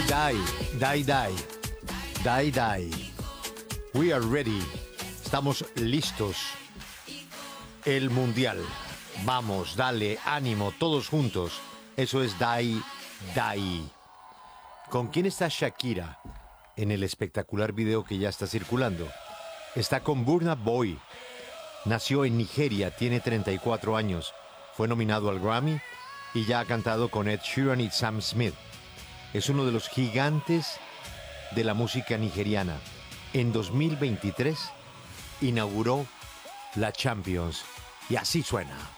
Die. We are ready. Estamos listos. El mundial. Vamos, dale, ánimo, todos juntos. Eso es Die. ¿Con quién está Shakira en el espectacular video que ya está circulando? Está con Burna Boy. Nació en Nigeria, tiene 34 años. Fue nominado al Grammy y ya ha cantado con Ed Sheeran y Sam Smith. Es uno de los gigantes de la música nigeriana. En 2023 inauguró la Champions y así suena.